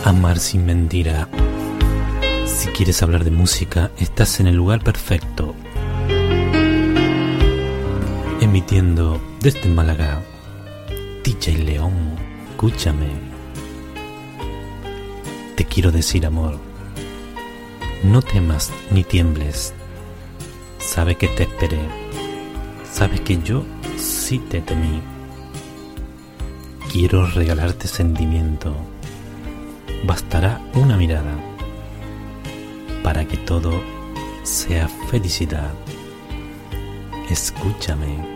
Amar sin mentira. Si quieres hablar de música, estás en el lugar perfecto. Emitiendo desde Málaga, DJ León, escúchame. Te quiero decir, amor, no temas ni tiembles. Sabes que te esperé, sabes que yo sí te temí. Quiero regalarte sentimiento. Bastará una mirada para que todo sea felicidad. Escúchame.